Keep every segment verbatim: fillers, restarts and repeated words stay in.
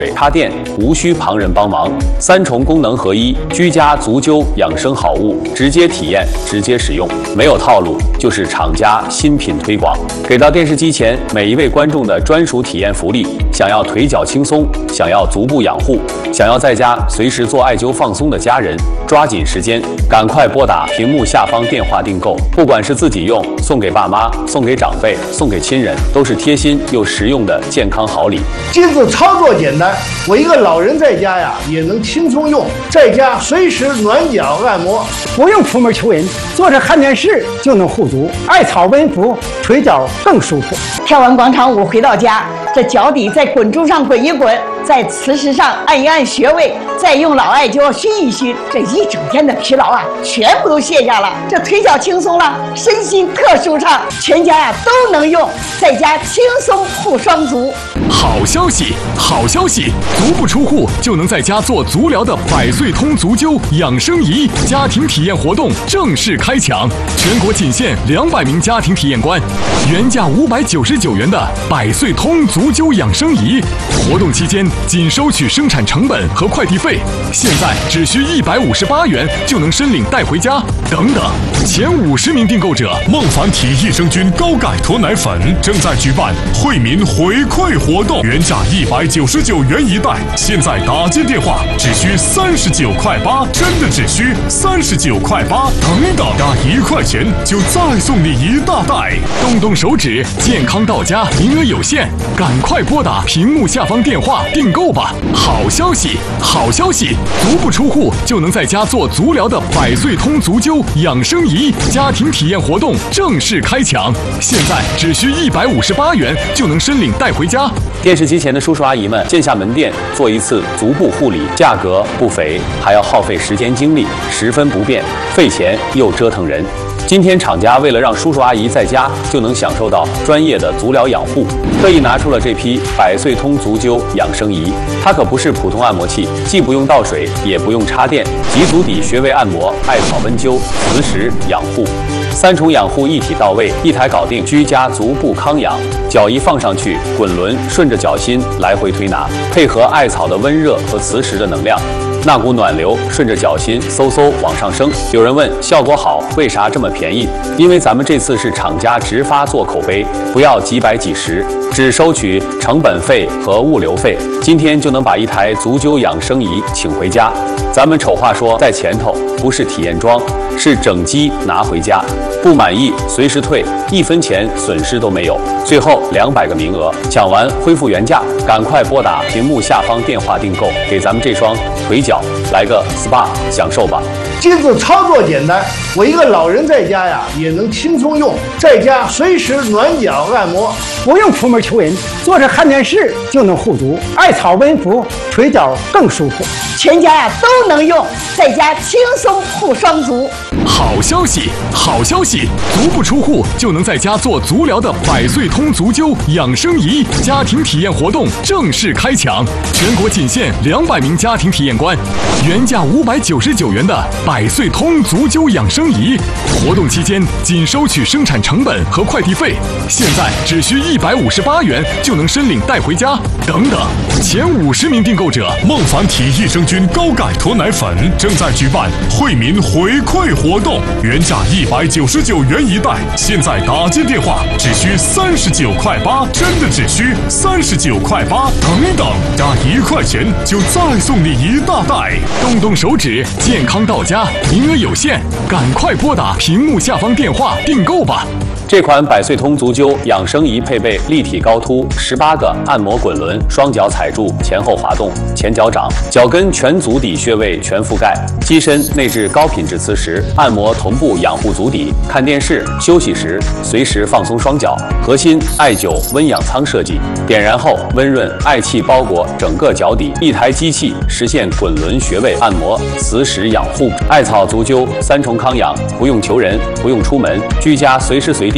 插电无需旁人帮忙，三重功能合一，居家足灸养生好物，直接体验，直接使用，没有套路，就是厂家新品推广。给到电视机前每一位观众的专属体验福利：想要腿脚轻松，想要足部养护，想要在家随时做艾灸放松的家人，抓紧时间，赶快拨打屏幕下方电话订购。不管是自己用，送给爸妈，送给长辈，送给亲人，都是贴心又实用的健康好礼。 机子操作简单。我一个老人在家呀，也能轻松用，在家随时暖脚按摩， 不用出门求人，坐着看电视就能护足，艾草温敷，腿脚更舒服。 跳完广场舞回到家，这脚底在滚珠上滚一滚，在磁石上按一按穴位，再用老艾灸熏一熏，这一整天的疲劳啊，全部都卸下了，这腿脚轻松了，身心特舒畅，全家呀都能用，在家轻松护双足。 好消息，好消息！足不出户就能在家做足疗的百岁通足灸养生仪家庭体验活动正式开抢，全国仅限两百名家庭体验官，原价五百九十九元的百岁通足灸养生仪，活动期间仅收取生产成本和快递费，现在只需一百五十八元就能申领带回家。等等，前五十名订购者，孟凡体益生菌高钙脱奶粉正在举办惠民回馈活动，原价一百九十九元一袋，现在打进电话只需三十九块八，真的只需三十九块八。等等，加一块钱就再送你一大袋，动动手指，健康到家，名额有限，赶快拨打屏幕下方电话订购吧！好消息，好消息！足不出户就能在家做足疗的百岁通足灸养生仪家庭体验活动正式开抢，现在只需一百五十八元就能申领带回家。 电视机前的叔叔阿姨们，线下门店做一次足部护理，价格不菲，还要耗费时间精力，十分不便，费钱又折腾人。今天厂家为了让叔叔阿姨在家就能享受到专业的足疗养护，特意拿出了这批百岁通足灸养生仪。它可不是普通按摩器，既不用倒水，也不用插电，集足底穴位按摩、艾草温灸、磁石养护，三重养护一体到位，一台搞定，居家足部康养。脚一放上去，滚轮顺着脚心来回推拿，配合艾草的温热和磁石的能量，那股暖流顺着脚心嗖嗖往上升。有人问效果好，为啥这么便宜？因为咱们这次是厂家直发做口碑，不要几百几十，只收取成本费和物流费。今天就能把一台足灸养生仪请回家。咱们丑话说在前头，不是体验装，是整机拿回家。不满意随时退，一分钱损失都没有。最后两百个名额，抢完恢复原价，赶快拨打屏幕下方电话订购，给咱们这双腿脚来个 S P A 享受吧。 机子操作简单，我一个老人在家呀，也能轻松用，在家随时暖脚按摩， 不用出门求人，坐着看电视就能护足，艾草温敷，腿脚更舒服， 全家呀都能用，在家轻松护双足。 好消息，好消息！足不出户就能在家做足疗的百岁通足灸养生仪家庭体验活动正式开抢，全国仅限两百名家庭体验官，原价五百九十九元的百岁通足灸养生仪，活动期间仅收取生产成本和快递费，现在只需一百五十八元就能申领带回家。等等，前五十名订购者，孟凡体益生菌高钙脱奶粉正在举办惠民回馈活动，原价一百九十九元一袋，现在打进电话只需三十九块八，真的只需三十九块八。等等，加一块钱就再送你一大袋，动动手指，健康到家，名额有限，赶快拨打屏幕下方电话订购吧。 这款百岁通足灸养生仪配备立体高凸十八个按摩滚轮，双脚踩住，前后滑动，前脚掌，脚跟全足底穴位全覆盖，机身内置高品质磁石，按摩同步养护足底，看电视、休息时随时放松双脚。核心艾灸温养舱设计，点燃后温润，艾气包裹整个脚底，一台机器实现滚轮穴位按摩、磁石养护，艾草足灸三重康养，不用求人，不用出门，居家随时随地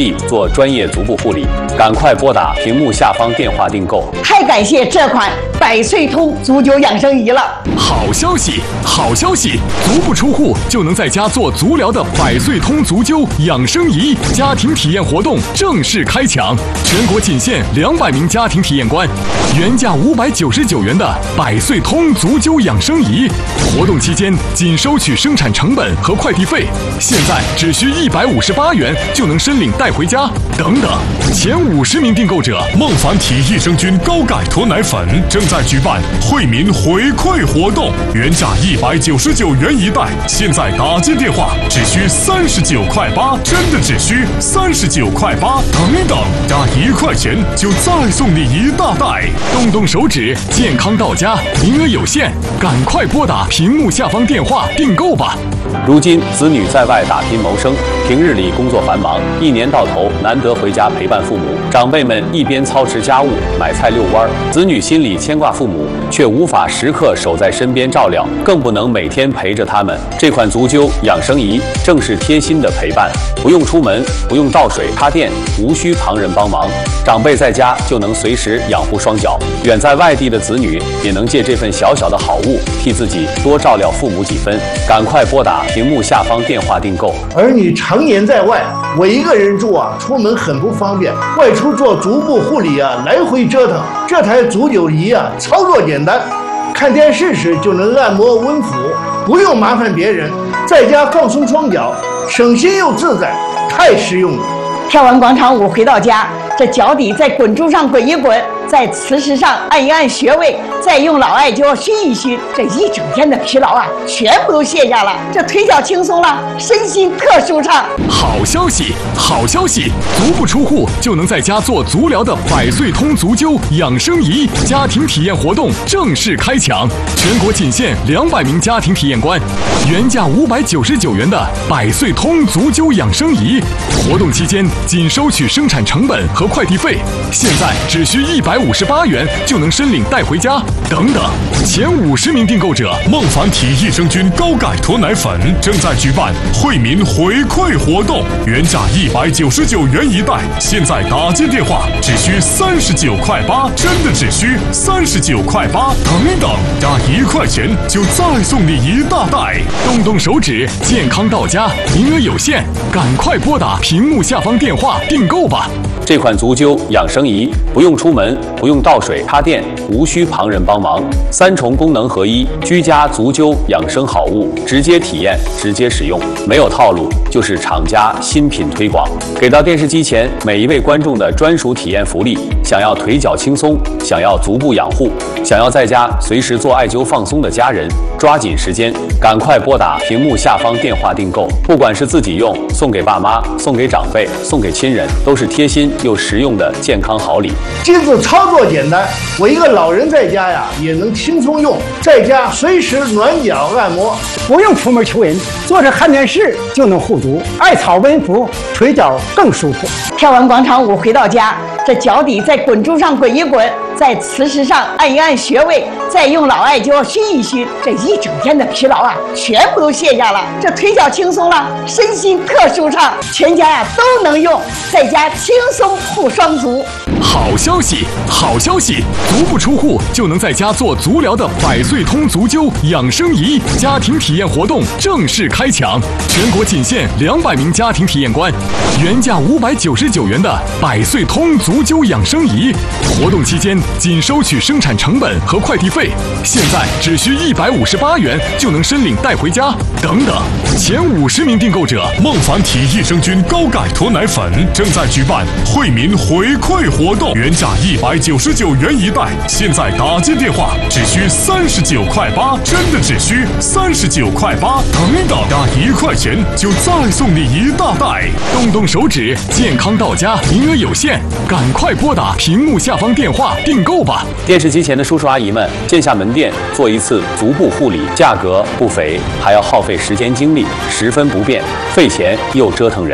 地做专业足部护理，赶快拨打屏幕下方电话订购。 太感谢这款百岁通足九养生仪了！ 好消息，好消息！足不出户就能在家做足疗的百岁通足灸养生仪家庭体验活动正式开抢，全国仅限两百名家庭体验官，原价五百九十九元的百岁通足灸养生仪，活动期间仅收取生产成本和快递费，现在只需一百五十八元就能申领带回家。等等，前五十名订购者， 孟凡体益生菌高钙脱奶粉正在举办惠民回馈活动，原价一百九十九元一袋，现在打接电话只需三十九块八，真的只需三十九块八。等等，加一块钱就再送你一大袋。 动动手指，健康到家，名额有限，赶快拨打屏幕下方电话订购吧。 如今子女在外打拼谋生，平日里工作繁忙，一年到头难得回家陪伴父母。长辈们一边操持家务、买菜遛弯，子女心里牵挂父母，却无法时刻守在身边照料，更不能每天陪着他们。这款足灸养生仪正是贴心的陪伴，不用出门，不用倒水插电，无需旁人帮忙，长辈在家就能随时养护双脚。远在外地的子女也能借这份小小的好物，替自己多照料父母几分。赶快拨打屏幕下方电话订购。 儿女常年在外，我一个人住啊，出门很不方便，外出做足部护理啊，来回折腾。这台足灸仪啊，操作简单，看电视时就能按摩温敷，不用麻烦别人，在家放松双脚，省心又自在，太实用了。 跳完广场舞回到家，这脚底在滚珠上滚一滚，在磁石上按一按穴位，再用老艾灸熏一熏，这一整天的疲劳啊，全部都卸下了。这腿脚轻松了，身心特舒畅。 好消息，好消息！足不出户就能在家做足疗的百岁通足灸养生仪家庭体验活动正式开抢，全国仅限两百名家庭体验官，原价五百九十九元的百岁通足灸养生仪，活动期间仅收取生产成本和快递费，现在只需一百五十八元就能申领带回家。等等，前五十名订购者， 孟凡体益生菌高钙脱奶粉正在举办惠民回馈活动，原价一百九十九元一袋，现在打接电话只需三十九块八，真的只需三十九块八。等等，加一块钱就再送你一大袋。 动动手指，健康到家，名额有限，赶快拨打屏幕下方电话订购吧。 这款足灸养生仪不用出门，不用倒水插电，无需旁人帮忙，三重功能合一，居家足灸养生好物，直接体验，直接使用，没有套路，就是厂家新品推广。给到电视机前每一位观众的专属体验福利：想要腿脚轻松，想要足部养护，想要在家随时做艾灸放松的家人，抓紧时间，赶快拨打屏幕下方电话订购。不管是自己用，送给爸妈，送给长辈，送给亲人，都是贴心又实用的健康好礼。 机子操作简单，我一个老人在家呀也能轻松用，在家随时暖脚按摩， 不用出门求人，坐着看电视就能护足，艾草温敷，腿脚更舒服。 跳完广场舞回到家，这脚底在滚珠上滚一滚，在磁石上按一按穴位，再用老艾灸熏一熏，这一整天的疲劳啊，全部都卸下了。这腿脚轻松了，身心特舒畅，全家呀都能用，在家轻松护双足。 好消息，好消息！足不出户就能在家做足疗的百岁通足灸养生仪家庭体验活动正式开抢，全国仅限两百名家庭体验官，原价五百九十九元的百岁通足灸养生仪，活动期间仅收取生产成本和快递费，现在只需一百五十八元就能申领带回家。等等，前五十名订购者， 孟凡体益生菌高钙脱奶粉正在举办惠民回馈活动，原价一百九十九元一袋，现在打接电话只需三十九块八，真的只需三十九块八。等等，加一块钱就再送你一大袋。 动动手指，健康到家，名额有限，赶快拨打屏幕下方电话订购吧。 电视机前的叔叔阿姨们，线下门店做一次足部护理，价格不菲，还要耗费时间精力，十分不便，费钱又折腾人。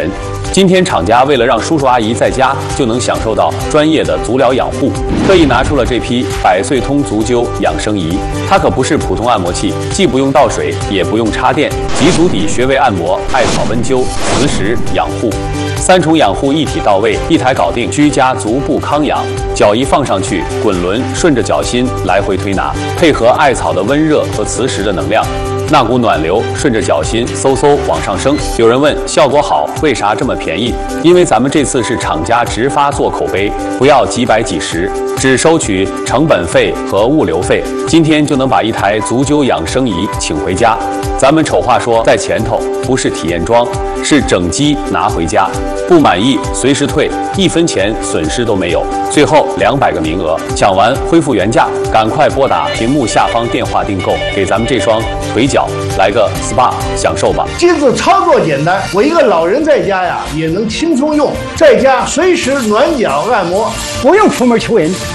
今天厂家为了让叔叔阿姨在家就能享受到专业的足疗养护，特意拿出了这批百岁通足灸养生仪。它可不是普通按摩器，既不用倒水，也不用插电，集足底穴位按摩、艾草温灸、磁石养护，三重养护一体到位，一台搞定，居家足部康养。脚一放上去，滚轮顺着脚心来回推拿，配合艾草的温热和磁石的能量，那股暖流顺着脚心嗖嗖往上升。有人问效果好，为啥这么便宜？因为咱们这次是厂家直发做口碑，不要几百几十，只收取成本费和物流费。今天就能把一台足灸养生仪请回家。咱们丑话说在前头，不是体验装，是整机拿回家。不满意随时退，一分钱损失都没有。最后两百个名额，抢完恢复原价，赶快拨打屏幕下方电话订购，给咱们这双腿脚来个 S P A 享受吧。 机子操作简单，我一个老人在家呀也能轻松用，在家随时暖脚按摩， 不用出门求人。